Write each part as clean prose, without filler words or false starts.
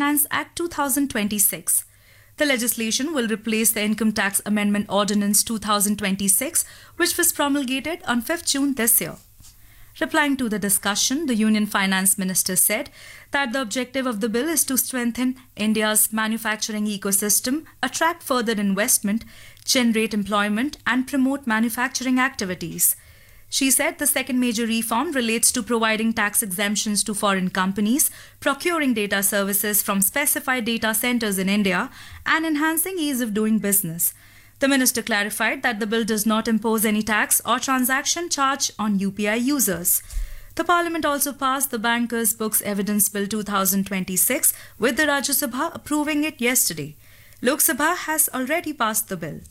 Finance Act 2026. The legislation will replace the Income Tax Amendment Ordinance 2026, which was promulgated on 5th June this year. Replying to the discussion, the Union Finance Minister said that the objective of the bill is to strengthen India's manufacturing ecosystem, attract further investment, generate employment, and promote manufacturing activities. She said the second major reform relates to providing tax exemptions to foreign companies, procuring data services from specified data centers in India, and enhancing ease of doing business. The minister clarified that the bill does not impose any tax or transaction charge on UPI users. The Parliament also passed the Bankers' Books Evidence Bill 2026, with the Rajya Sabha approving it yesterday. Lok Sabha has already passed the bill.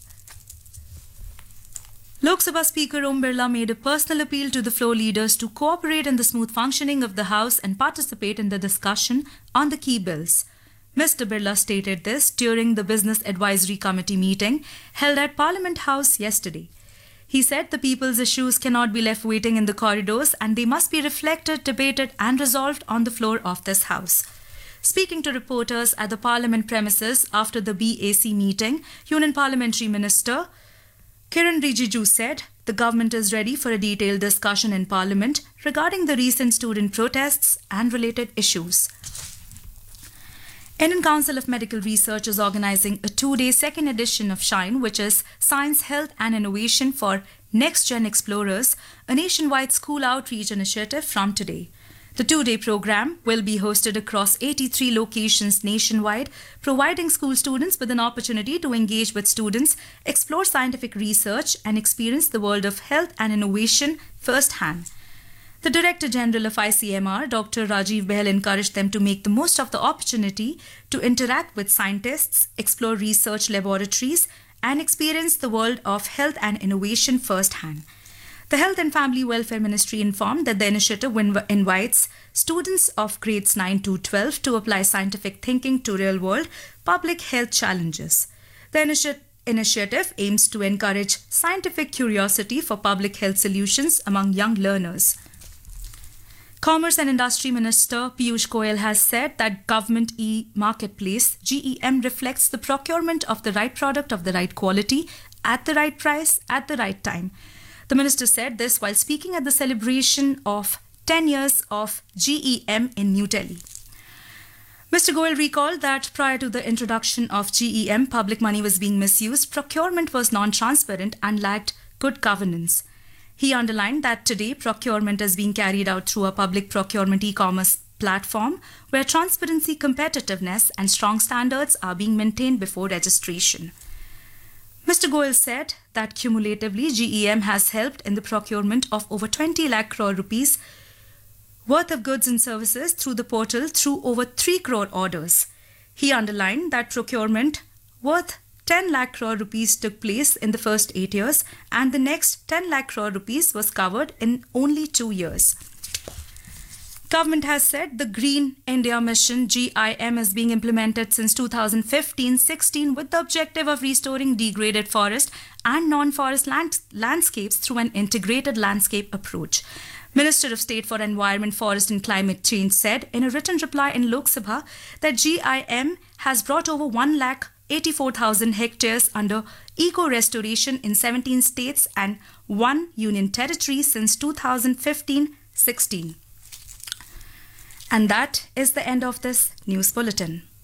Lok Sabha Speaker Om Birla made a personal appeal to the floor leaders to cooperate in the smooth functioning of the House and participate in the discussion on the key bills. Mr. Birla stated this during the Business Advisory Committee meeting held at Parliament House yesterday. He said the people's issues cannot be left waiting in the corridors and they must be reflected, debated and resolved on the floor of this House. Speaking to reporters at the Parliament premises after the BAC meeting, Union Parliamentary Minister Kiran Rijiju said the government is ready for a detailed discussion in Parliament regarding the recent student protests and related issues. Indian Council of Medical Research is organizing a two-day second edition of SHINE, which is Science, Health and Innovation for Next-Gen Explorers, a nationwide school outreach initiative from today. The two-day program will be hosted across 83 locations nationwide, providing school students with an opportunity to engage with students, explore scientific research and experience the world of health and innovation firsthand. The Director General of ICMR, Dr. Rajiv Bahl, encouraged them to make the most of the opportunity to interact with scientists, explore research laboratories, and experience the world of health and innovation firsthand. The Health and Family Welfare Ministry informed that the initiative invites students of grades 9 to 12 to apply scientific thinking to real-world public health challenges. The initiative aims to encourage scientific curiosity for public health solutions among young learners. Commerce and Industry Minister Piyush Goyal has said that Government e-Marketplace (GeM) reflects the procurement of the right product of the right quality at the right price at the right time. The minister said this while speaking at the celebration of 10 years of GeM in New Delhi. Mr. Goyal recalled that prior to the introduction of GeM, public money was being misused, procurement was non-transparent and lacked good governance. He underlined that today procurement is being carried out through a public procurement e-commerce platform where transparency, competitiveness and strong standards are being maintained before registration. Mr. Goyal said that cumulatively GeM has helped in the procurement of over 20 lakh crore rupees worth of goods and services through the portal through over 3 crore orders. He underlined that procurement worth 10 lakh crore rupees took place in the first 8 years and the next 10 lakh crore rupees was covered in only 2 years. Government has said the Green India Mission GIM is being implemented since 2015-16 with the objective of restoring degraded forest and non-forest landscapes through an integrated landscape approach. Minister of State for Environment, Forest and Climate Change said in a written reply in Lok Sabha that GIM has brought over 184,000 hectares under eco-restoration in 17 states and 1 union territory since 2015-16. And that is the end of this news bulletin.